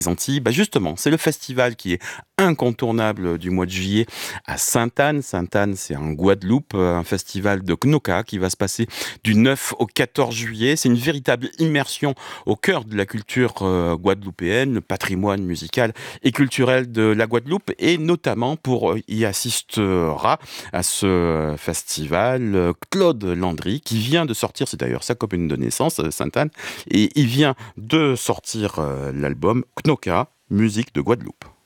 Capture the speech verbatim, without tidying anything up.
Antilles, bah justement, c'est le festival qui est incontournable du mois de juillet à Sainte-Anne. Sainte-Anne, c'est en Guadeloupe, euh, un festival de Knoka qui va se passer du neuf au quatorze juillet. C'est une véritable immersion au cœur de la culture euh, guadeloupéenne, le patrimoine musical et culturel de la Guadeloupe, et notamment pour euh, y assistera à ce festival euh, Claude Landry qui vient de sortir, c'est d'ailleurs sa commune de naissance, euh, Sainte-Anne, et il vient de sortir euh, l'album Knoka, musique de Guadeloupe.